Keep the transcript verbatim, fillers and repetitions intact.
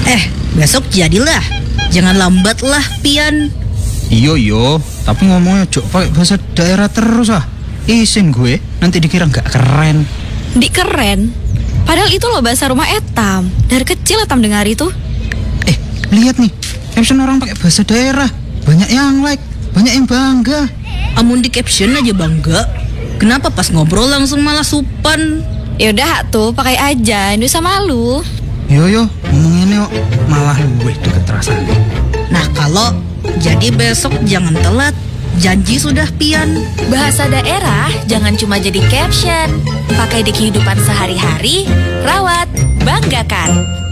Eh, besok jadilah. Jangan lambat lah, Pian. Iyo iyo, tapi ngomongnya jok pakai bahasa daerah terus ah. Isin gue, nanti dikira nggak keren. Di keren? Padahal itu loh bahasa rumah Etam. Dari kecil Etam dengar itu. Eh, lihat nih, caption orang pakai bahasa daerah. Banyak yang like, banyak yang bangga. Amun di caption aja bangga. Kenapa pas ngobrol langsung malah supan? Yaudah tuh, pakai aja, nggak usah malu. Yo yo, ngomongin kok malah gue deket rasanya. Nah kalau jadi besok jangan telat. Janji sudah, Pian. Bahasa daerah jangan cuma jadi caption. Pakai di kehidupan sehari-hari, rawat, banggakan.